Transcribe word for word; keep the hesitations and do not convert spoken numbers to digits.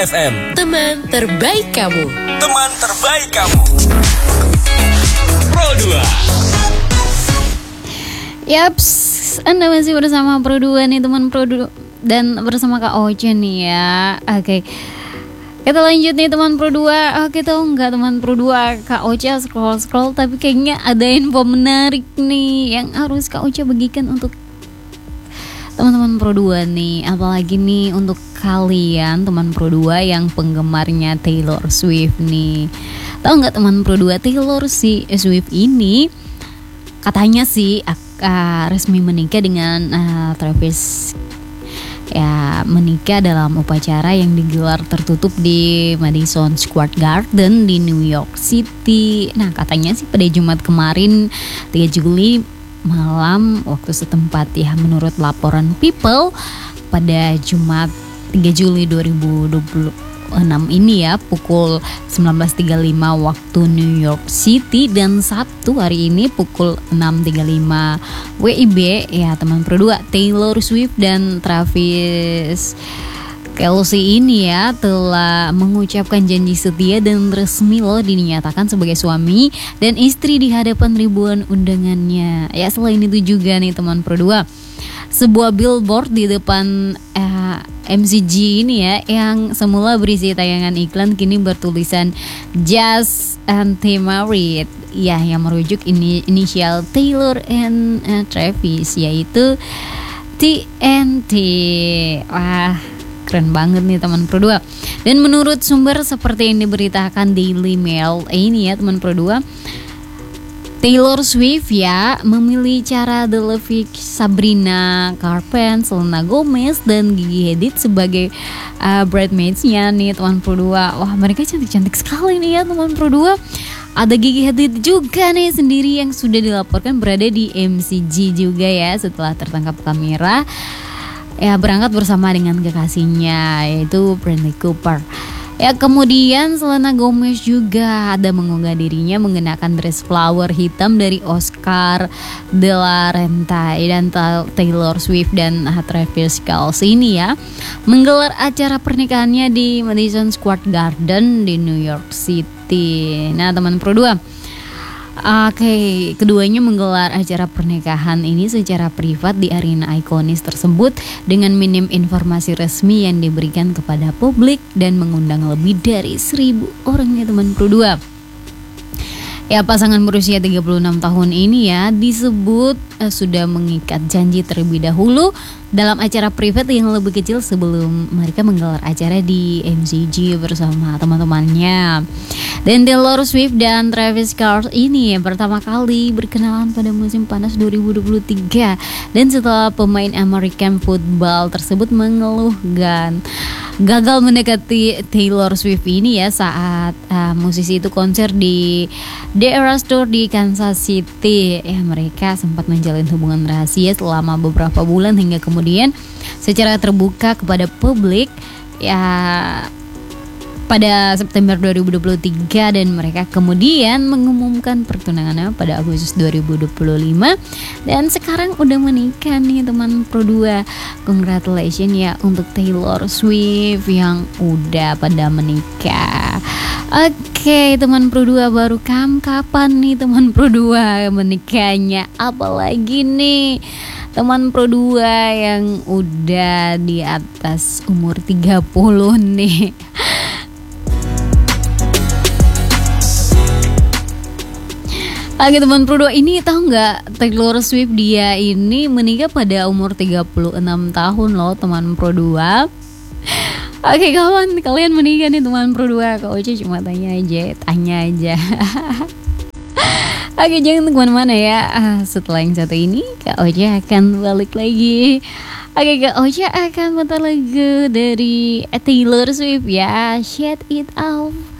F M. Teman terbaik kamu. Teman terbaik kamu. Pro dua. Yaps, Anda masih bersama Pro dua nih teman Pro dua. Dan bersama Kak Oce nih ya. Oke, kita lanjut nih teman Pro dua. Oke, tahu nggak teman Pro dua, Kak Oce scroll-scroll tapi kayaknya ada info menarik nih yang harus Kak Oce bagikan untuk teman-teman Pro dua nih. Apalagi nih untuk kalian teman Pro dua yang penggemarnya Taylor Swift nih. Tahu nggak teman Pro dua, Taylor si Swift ini katanya sih uh, resmi menikah dengan uh, Travis. Ya, menikah dalam upacara yang digelar tertutup di Madison Square Garden di New York City. Nah, katanya sih pada Jumat kemarin tiga Juli malam waktu setempat ya, menurut laporan People pada Jumat tiga Juli dua ribu dua puluh enam ini ya, pukul sembilan belas tiga puluh lima waktu New York City, dan Sabtu hari ini pukul enam tiga puluh lima W I B ya teman Pro dua, Taylor Swift dan Travis Kelce ini ya telah mengucapkan janji setia dan resmi loh dinyatakan sebagai suami dan istri di hadapan ribuan undangannya. Ya, selain itu juga nih teman Pro dua, sebuah billboard di depan eh, M C G ini ya yang semula berisi tayangan iklan kini bertulisan Just and Married ya, yang merujuk ini inisial Taylor and uh, Travis, yaitu T N T. Wah, keren banget nih teman Pro dua. Dan menurut sumber seperti yang diberitakan Daily Mail ini ya teman Pro dua, Taylor Swift ya memilih cara Delevingne, Sabrina Carpenter, Selena Gomez dan Gigi Hadid sebagai uh, bridesmaids-nya nih teman Pro dua. Wah, mereka cantik-cantik sekali nih ya teman Pro dua. Ada Gigi Hadid juga nih sendiri yang sudah dilaporkan berada di M C G juga ya setelah tertangkap kamera. Ya, berangkat bersama dengan kekasihnya yaitu Bradley Cooper. Ya, kemudian Selena Gomez juga ada mengunggah dirinya mengenakan dress flower hitam dari Oscar de la Renta, dan Taylor Swift dan Travis Kelce ini ya menggelar acara pernikahannya di Madison Square Garden di New York City. Nah teman Pro dua, oke, okay, keduanya menggelar acara pernikahan ini secara privat di arena ikonis tersebut dengan minim informasi resmi yang diberikan kepada publik dan mengundang lebih dari seribu orang ya teman Pro dua. Ya, pasangan berusia tiga puluh enam tahun ini ya disebut uh, sudah mengikat janji terlebih dahulu dalam acara privat yang lebih kecil sebelum mereka menggelar acara di M C G bersama teman-temannya. Dan Taylor Swift dan Travis Kelce ini ya pertama kali berkenalan pada musim panas dua ribu dua puluh tiga, dan setelah pemain American football tersebut mengeluhkan gagal mendekati Taylor Swift ini ya saat uh, musisi itu konser di The Eras Tour di Kansas City. Ya, mereka sempat menjalin hubungan rahasia selama beberapa bulan hingga kemudian secara terbuka kepada publik ya pada September dua ribu dua puluh tiga, dan mereka kemudian mengumumkan pertunangannya pada Agustus dua ribu dua puluh lima, dan sekarang udah menikah nih teman Pro dua. Congratulations ya untuk Taylor Swift yang udah pada menikah. Oke, teman Pro dua, baru kam kapan nih teman Pro dua menikahnya? Apalagi nih teman Pro dua yang udah di atas umur tiga puluh nih. Oke teman Pro dua, ini tahu nggak Taylor Swift dia ini menikah pada umur tiga puluh enam tahun loh teman Pro dua. Oke, kawan kalian menikah nih teman Pro dua? Kak Oce cuma tanya aja, tanya aja. Oke, jangan kemana-mana ya. Setelah yang satu ini Kak Oce akan balik lagi. Oke, Kak Oce akan putar lagu dari Taylor Swift ya, Shut It Off.